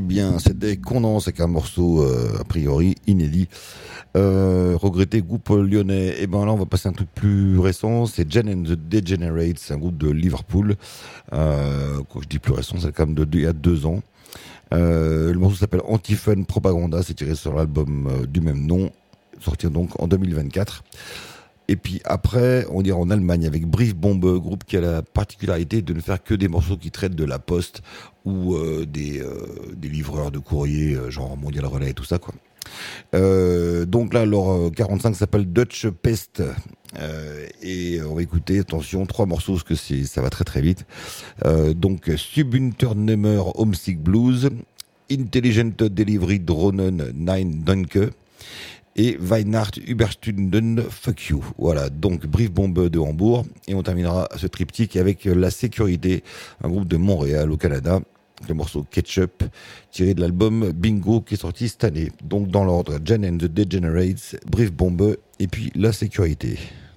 Eh bien, c'était Condense avec un morceau a priori inédit. Regretté groupe lyonnais. Et ben là, on va passer à un truc plus récent. C'est Jen and the Degenerates, c'est un groupe de Liverpool. Quand je dis plus récent, c'est quand même il y a 2 ans. Le morceau s'appelle Anti-Fun Propaganda. C'est tiré sur l'album du même nom, sorti donc en 2024. Et puis après, on ira en Allemagne avec Briefbombe, groupe qui a la particularité de ne faire que des morceaux qui traitent de la poste ou des livreurs de courrier, genre Mondial Relais et tout ça, quoi. Donc là, leur 45 s'appelle Dutch Pest. Et on va écouter, attention, 3 morceaux parce que ça va très très vite. Donc Subunternehmer Homesick Blues, Intelligent Delivery Dronen 9 Dunke et Weihnacht Überstunden Fuck You. Voilà, donc Briefbombe de Hambourg. Et on terminera ce triptyque avec La Sécurité, un groupe de Montréal au Canada. Le morceau Ketchup, tiré de l'album Bingo qui est sorti cette année. Donc dans l'ordre, Jen and the Degenerates, Briefbombe et puis La Sécurité.